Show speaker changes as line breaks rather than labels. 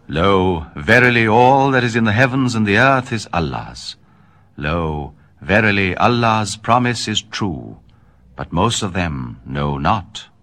Lo, verily all that is in the heavens and the earth is Allah's. Lo, verily Allah's promise is true, but most of them know not.